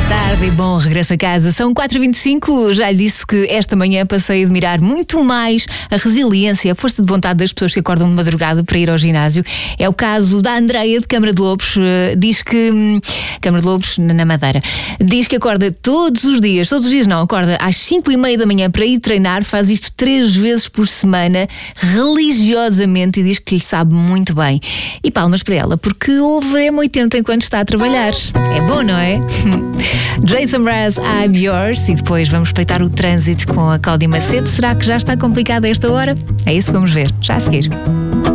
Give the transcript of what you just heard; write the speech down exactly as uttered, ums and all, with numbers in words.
tarde e bom regresso a casa. São quatro e vinte e cinco. Já lhe disse que esta manhã passei a admirar muito mais a resiliência, a força de vontade das pessoas que acordam de madrugada para ir ao ginásio. É o caso da Andreia de Câmara de Lobos. Diz que... Câmara de Lobos, na Madeira. Diz que acorda todos os dias, todos os dias não, acorda às cinco e meia da manhã para ir treinar, faz isto três vezes por semana, religiosamente, e diz que lhe sabe muito bem. E palmas para ela, porque ouve M oitenta enquanto está a trabalhar. É bom, não é? Jason Mraz, I'm Yours. E depois vamos espreitar o trânsito com a Cláudia Macedo. Será que já está complicado a esta hora? É isso que vamos ver, já a seguir.